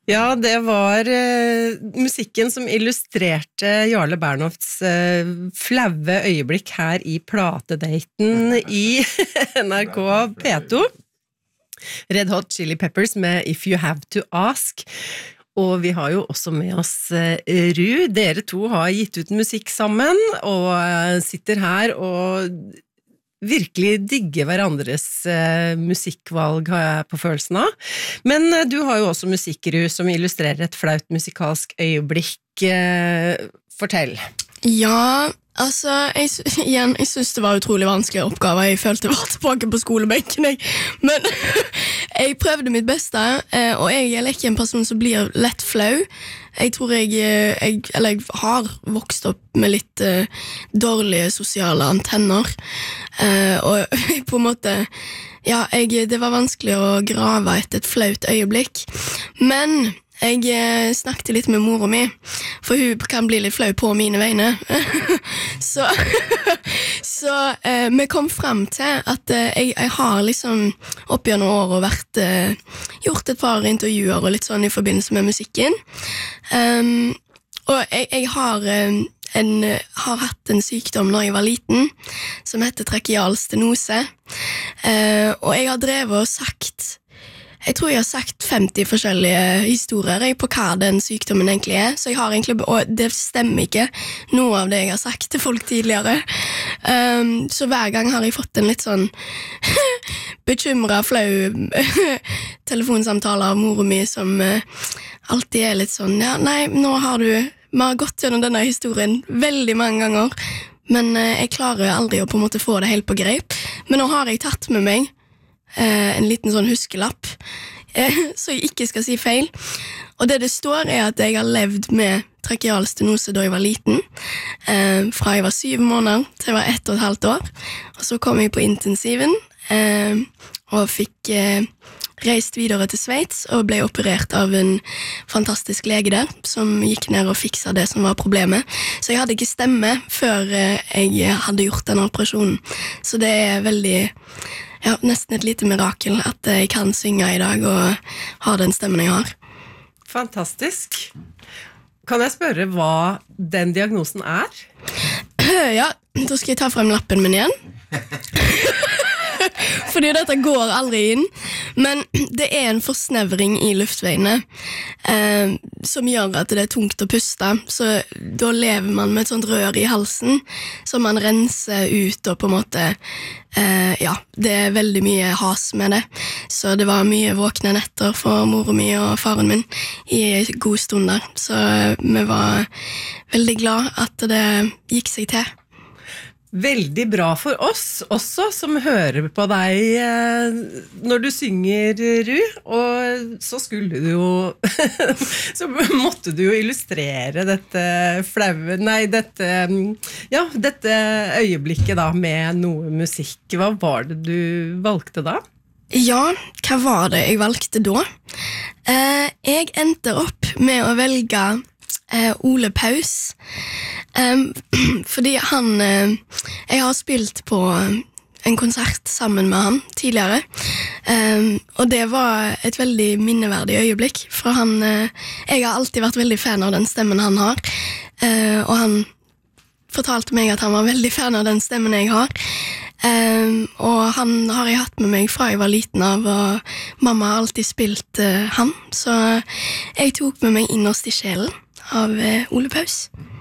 Ja, det var musikken som illustrerte Jarle Bernhofts flaue øyeblikk her i platedaten i NRK P2. Red Hot Chili Peppers med If You Have To Ask. Og vi har jo også med oss Ru. Dere to har gitt ut musikk sammen, og sitter her og virkelig digger hverandres musikkvalg, har jeg på følelsen av. Men du har jo også musikk, Ru, som illustrerer et flaut musikalsk øyeblikk. Fortell. Ja, altså, jeg synes det var utrolig vanskelig oppgave. Jeg følte jeg var tilbake på skolebenken, men jeg prøvde mitt beste, og jeg er ikke en person som blir lett flau. Jeg tror jeg har vokst opp med litt dårlige sosiale antenner, og jeg på en måte, ja, det var vanskelig å grave etter et flaut øyeblikk, men jeg snakket litt med mora mi, for hun kan bli litt flau på mine vegne. så vi kom frem til at jeg har liksom opp gjennom året gjort et par intervjuer og litt sånn i forbindelse med musikken. Og jeg har hatt en sykdom når jeg var liten, som heter trakeal stenose. Og jeg har drevet og sagt, jeg tror jeg har sagt 50 forskjellige historier på hva den sykdommen egentlig er, så jeg har egentlig, og det stemmer ikke noe av det jeg har sagt til folk tidligere. Så hver gang har jeg fått en litt sånn bekymret, flau telefonsamtale av mora mi som alltid er litt sånn, ja, nei, vi har gått gjennom denne historien veldig mange ganger, men jeg klarer aldri å på en måte få det helt på greip. Men nå har jeg tatt med meg en liten sånn huskelapp, så jeg ikke skal si feil. Og det står er at jeg har levd med trakeal stenose da jeg var liten, fra jeg var 7 måneder til jeg var 1,5 år. Og så kom jeg på intensiven, og fikk reist videre til Sveits, og ble operert av en fantastisk lege der, som gikk ned og fiksa det som var problemet. Så jeg hadde ikke stemme før jeg hadde gjort denne operasjonen. Så det er veldig... Ja, nesten et lite mirakel at jeg kan synge i dag og ha den stemmen jeg har. Fantastisk. Kan jeg spørre hva den diagnosen er? Ja, da skal jeg ta frem lappen min igjen. Fordi dette går aldri inn. Men det er en forsnevring i luftveiene som gjør at det er tungt å puste. Så da lever man med et sånt rør i halsen som man renser ut og på en måte, ja, det er veldig mye has med det. Så det var mye våkne netter for mor mi og faren min i en god stund der. Så vi var veldig glad at det gikk seg til. Veldig bra for oss også, som hører på deg når du synger, Ru, og så skulle du jo så måtte du jo illustrere dette flaue, dette øyeblikket da med noe musikk. Hva var det du valgte da? Ja, hva var det jeg valgte da? Jeg endte opp med å velge Ole Paus, fordi jeg har spilt på en konsert sammen med han tidligere, og det var et veldig minneverdig øyeblikk, for jeg har alltid vært veldig fan av den stemmen han har, og han fortalte meg at han var veldig fan av den stemmen jeg har, og han har jeg hatt med meg fra jeg var liten av, og mamma har alltid spilt han, så jeg tok med meg Innerst i sjelen av Ole Paus.